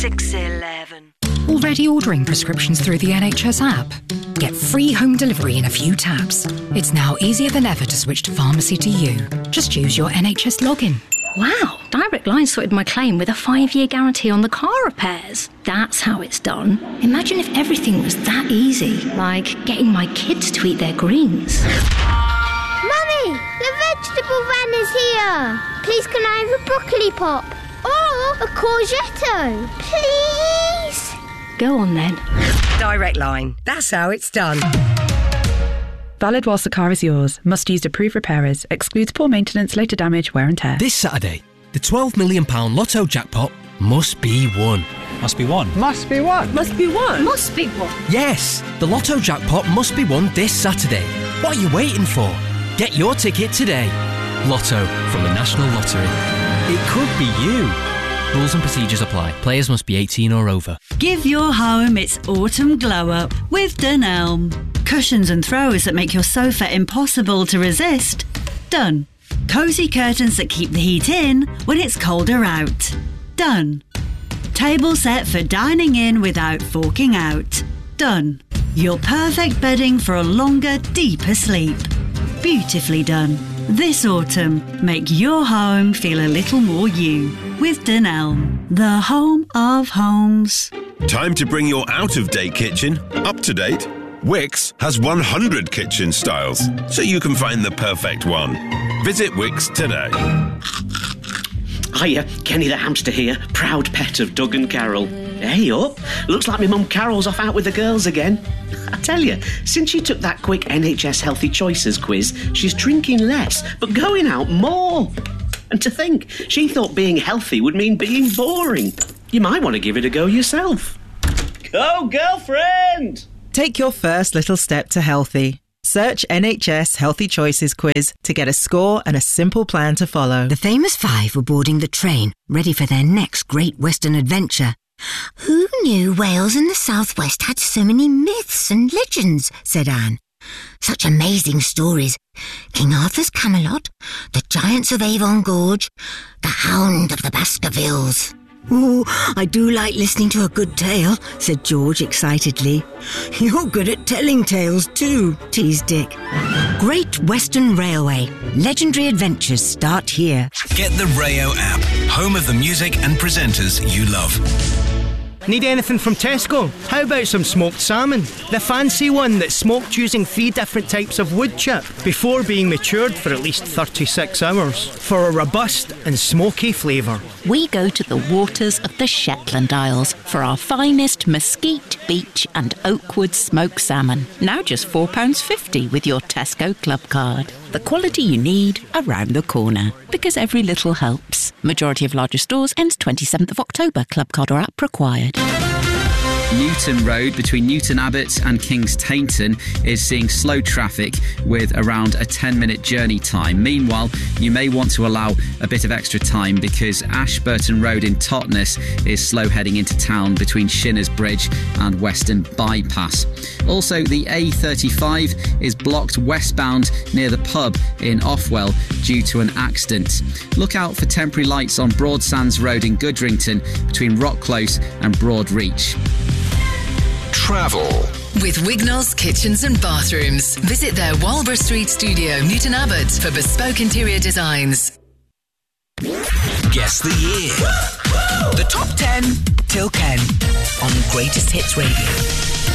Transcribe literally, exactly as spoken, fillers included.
six eleven. Already ordering prescriptions through the N H S app? Get free home delivery in a few taps. It's now easier than ever to switch to Pharmacy to You. Just use your N H S login. Wow, Direct Line sorted my claim with a five-year guarantee on the car repairs. That's how it's done. Imagine if everything was that easy, like getting my kids to eat their greens. Mummy, the vegetable van is here. Please can I have a broccoli pop? Or a courgette? Please? Go on then. Direct Line. That's how it's done. Valid whilst the car is yours. Must use approved repairers. Excludes poor maintenance, later damage, wear and tear. This Saturday, the twelve million pounds Lotto jackpot must be won. Must be won. Must be won. Must be won. Must be one. Yes, the Lotto jackpot must be won this Saturday. What are you waiting for? Get your ticket today. Lotto from the National Lottery. It could be you. Rules and procedures apply. Players must be eighteen or over. Give your home its autumn glow-up with Dunelm. Cushions and throws that make your sofa impossible to resist. Done. Cosy curtains that keep the heat in when it's colder out. Done. Table set for dining in without forking out. Done. Your perfect bedding for a longer, deeper sleep. Beautifully done. This autumn, make your home feel a little more you with Dunelm, the home of homes. Time to bring your out-of-date kitchen up to date. Wix has one hundred kitchen styles, so you can find the perfect one. Visit Wix today. Hiya, Kenny the hamster here, proud pet of Doug and Carol. Hey up, looks like my mum Carol's off out with the girls again. I tell you, since she took that quick N H S Healthy Choices quiz, she's drinking less, but going out more. And to think, she thought being healthy would mean being boring. You might want to give it a go yourself. Go, girlfriend! Take your first little step to healthy. Search N H S Healthy Choices quiz to get a score and a simple plan to follow. The famous five were boarding the train, ready for their next great Western adventure. Who knew Wales and the Southwest had so many myths and legends, said Anne. Such amazing stories. King Arthur's Camelot, the Giants of Avon Gorge, the Hound of the Baskervilles. Oh, I do like listening to a good tale, said George excitedly. You're good at telling tales too, teased Dick. Great Western Railway. Legendary adventures start here. Get the Rayo app, home of the music and presenters you love. Need anything from Tesco? How about some smoked salmon? The fancy one that's smoked using three different types of wood chip before being matured for at least thirty-six hours for a robust and smoky flavour. We go to the waters of the Shetland Isles for our finest mesquite, beach and oakwood smoked salmon. Now just four pounds fifty with your Tesco Club card. The quality you need around the corner. Because every little helps. Majority of larger stores ends twenty-seventh of October. Club card or app required. Newton Road between Newton Abbot and Kings Tainton is seeing slow traffic with around a ten minute journey time. Meanwhile, you may want to allow a bit of extra time because Ashburton Road in Totnes is slow heading into town between Shinners Bridge and Western Bypass. Also, the A thirty-five is blocked westbound near the pub in Offwell due to an accident. Look out for temporary lights on Broadsands Road in Goodrington between Rock Close and Broadreach. Travel with Wignall's Kitchens and Bathrooms. Visit their Walborough Street studio, Newton Abbot, for bespoke interior designs. Guess the year. The top ten till ten on Greatest Hits Radio.